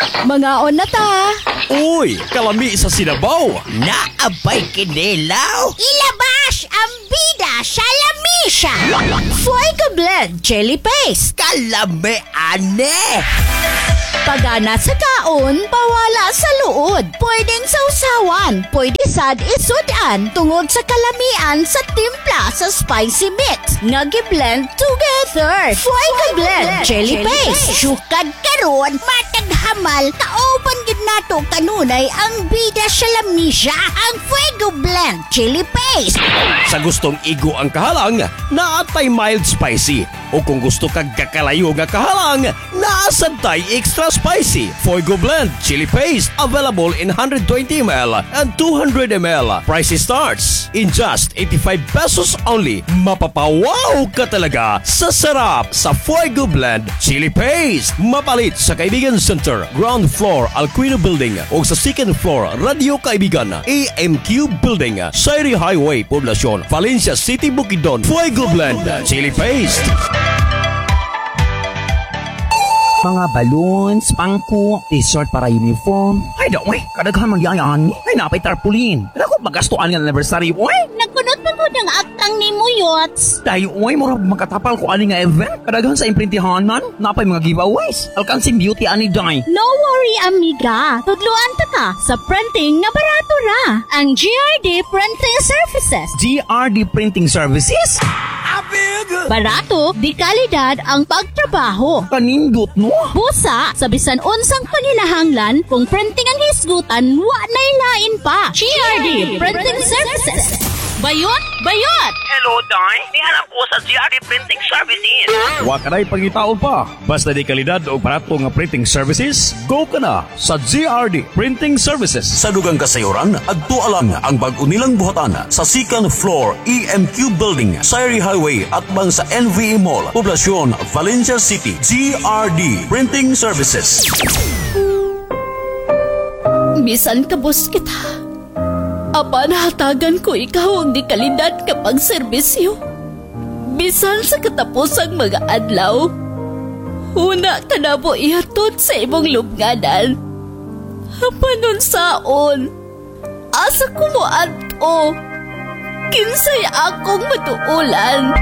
Mga na ta. Uy, kalami sa sinabaw. Naabay kinilaw. Ilabas ang bida sa lamisa. Fuego Blend Chili Paste. Kalami ane. Pagana sa kaon, pawala sa luod. Pwedeng sausawan, pwede sad isudan tungod sa kalamian sa timpla sa spicy mix. Nagi-blend together. Fuego Blend Chili Paste. Sukad karon, matag hamal, kaoban gid nato kanunay ang bida sa lamisa. Ang Fuego Blend Chili Paste. Sa gustong igo ang kahalang, naatay mild spicy. O kung gusto kag kakalayo nga kahalang, naasantay extra spicy. Fuego Blend Chili Paste. Available in 120 ml and 200 ml. Price starts in just 85 pesos only. Mapapawaw ka talaga sa sarap sa Fuego Blend Chili Paste. Mapalit sa Kaibigan Center, ground floor Alquino Building o sa second floor Radio Kaibigan, AMQ Building, Sairi Highway, Poblacion, Valencia City, Bukidnon. Fuego Blend Chili Paste. Mga balloons, pangko, t-shirt para uniform. Ay, daw, kadaghan magyayaan. Ay, napay tarpulin. Ako, magastuan nga anniversary, oy. Nagkunot pa ko ng aktang ni Muyots. Dahil, oy, mura makatapal ko ani nga event. Kadaghan sa imprintihan man, napay mga giveaways. Alkansing beauty ani day. No worry, amiga. Tudluan ta ka sa printing nga barato ra. Ang GRD Printing Services. GRD Printing Services? Barato, di kalidad ang pagtrabaho. Kanindot, no? Busa, sa bisan unsang paninahanglan, kung printing ang hisgutan, wa na'y lain pa. GRD Printing Services. Bayot! Bayot! Hello, Day. Nihanap ko sa GRD Printing Services. Wa ka na'y pangitaon pa. Basta di kalidad o barato nga printing services, go ka na sa GRD Printing Services. Sa dugang kasayuran, adto alang ang bag-o nilang buhatan sa second floor EMQ Building, Sairi Highway at bang sa NVE Mall, Poblacion, Valencia City. GRD Printing Services. Bisan kabos kita. Apa nahatagan ko ikaw ang di kalidad kapag serbisyo. Bisan sa katapusang mga adlaw, una ka na po ihatod sa imong lubnganan. Panon saon, asa ko mo ato, kinsay akong matuulan.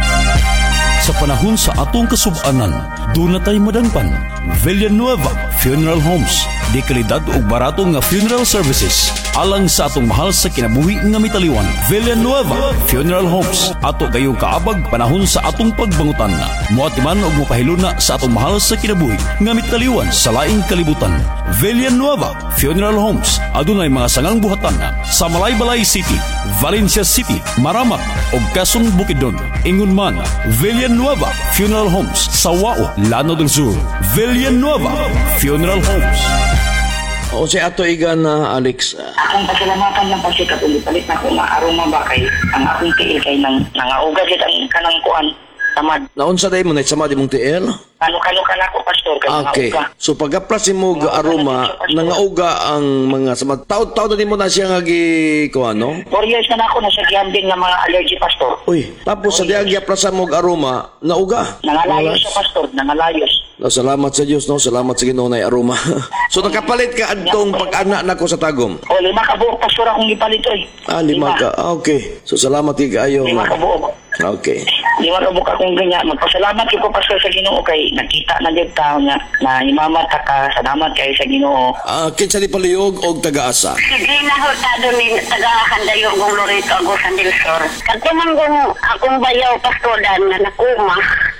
Sa panahon sa atong kasubanan, doon na tayo madangpan. Villanueva Funeral Homes. Di kalidad o barato nga funeral services. Alang sa atong mahal sa kinabuhi nga mitaliwan. Villanueva Funeral Homes. Ato gayong kaabag panahon sa atong pagbangutan. Muatiman o mapahiluna sa atong mahal sa kinabuhi nga mitaliwan sa laing kalibutan. Villanueva Funeral Homes. Adunay mga sangang buhatan sa Malaybalay City, Valencia City, Maramak o Quezon, Bukidnon. Ingon man, Villanueva Funeral Homes sa Wao, Llano del Sur. Villanueva Funeral Homes. O si Ato Igan na Alex. Akong pasalamatan ng pasikat ulit palit na kung maaroma ba kay ang akong tiil kay nangauga dito ang kanang kuan tamad. Naunsa day mo na samad imong TL? Kano ka na ko pastor kay Okay. nangauga. So pagaplas mo aroma, nangauga ang mga samad. Taud-taud na mo na siya nga gi kuan, no? 4 years na ako nasa gambling ng mga allergy pastor. Uy, tapos sa diag yaplasan mo aroma, nauga. Nangalayos sa pastor, nangalayos. No, salamat sa Dios, no? Salamat sa Ginoo na aroma. So nakapalit ka adtong pag-ana nako sa tagom. O 5 ka buok pastor akong gipalit oy. 5 ka. Ah, okay. So salamat kayo. 5 ka buok. Okay. 5 ka buok akong ganyan. Magpasalamat ko pastor sa Ginoo kay nakita na jud ta nga na imamat ka. Salamat kay sa Ginoo. Kinsa di paliyog og taga-asa. Sige na hurtado ni taga-Handayong kong Lorito Agusan del Sur. Kagkumanggong akong bayaw pastodan na nakuma.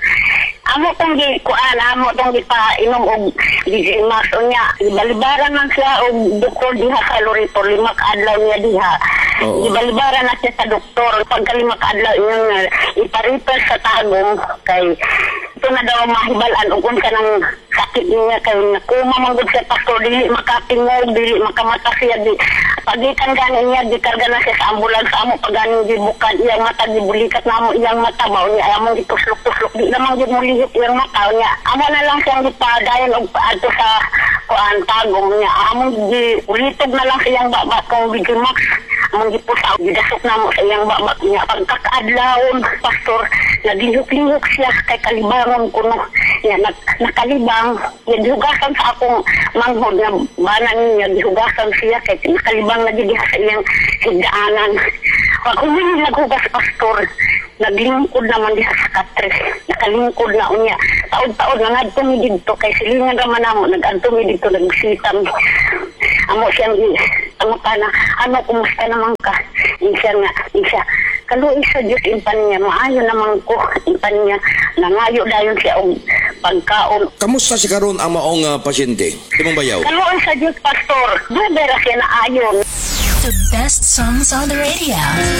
Amo kong kuan, amo tong inom og Max unya. Ibalibaran man siya og doktor diha sa Lorito, 5 ka adlaw niya diha. Ibalibaran na siya sa doktor pagka 5 ka adlaw niya ipariper sa tagong kay ito na daw mahibalan ug unsa nang sakit niya kay nakuma man gud sa pastor dili makatingog dili makamata siya di pagikan gani niya gikarga na siya sa ambulans amo pagani gibukan iyang mata gibulikat na amo iyang mata baw niya amo gituslok-tuslok di naman gid mulihit iyang mata niya amo na lang siyang gipadayon og adto sa kuan tagong niya amo gulitog na lang siyang baba kung Max amo gipusaw gidasok na mo sa iyang baba niya pagkakaadlawon pastor naglihok-lihok siya kay kalibangon kuno Nga, nakalibang. Yan, dihugasan sa akong manghod na banan niya. Dihugasan siya kay nakalibang na diha sa iyang higdaanan. Pag humingi naghugas, pastor, naglingkod naman diha sa katres. Nakalingkod na unya. Taod-taod na nagtumi dito kay silingan naman namo. Nag-antumi dito, nagsitam. Amo siyang amo ka na, ano, kumusta naman ka? Insya nga, insya. Kaluoy sa Diyos, impan niya, maayo naman ko, impan niya, nangayo dayon siya og pagkaon. Kamusta si karon ang maong pasyente? Timong bayaw? Kaluoy sa Diyos, pastor, dubera siya na ayon. The best songs on the radio.